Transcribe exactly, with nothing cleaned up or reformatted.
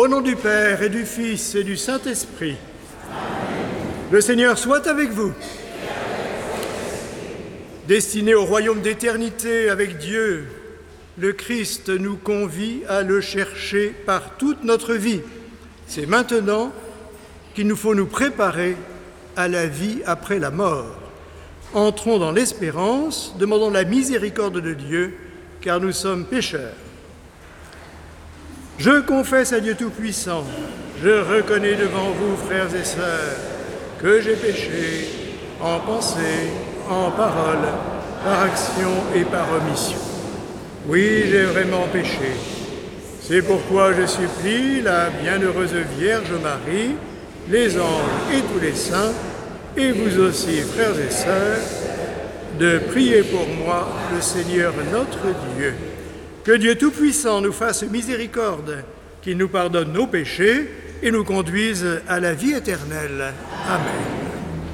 Au nom du Père et du Fils et du Saint-Esprit. Le Seigneur soit avec vous. Destiné au royaume d'éternité avec Dieu, le Christ nous convie à le chercher par toute notre vie. C'est maintenant qu'il nous faut nous préparer à la vie après la mort. Entrons dans l'espérance, demandons la miséricorde de Dieu, car nous sommes pécheurs. Je confesse à Dieu Tout-Puissant, je reconnais devant vous, frères et sœurs, que j'ai péché en pensée, en parole, par action et par omission. Oui, j'ai vraiment péché. C'est pourquoi je supplie la bienheureuse Vierge Marie, les anges et tous les saints, et vous aussi, frères et sœurs, de prier pour moi, le Seigneur notre Dieu. Que Dieu Tout-Puissant nous fasse miséricorde, qu'il nous pardonne nos péchés et nous conduise à la vie éternelle. Amen.